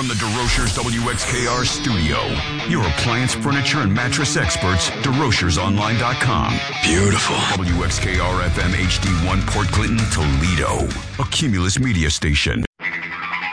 from the DeRochers WXKR studio. Your appliance, furniture, and mattress experts, DeRochersOnline.com. Beautiful. WXKR FM HD1 Port Clinton, Toledo. A Cumulus media station.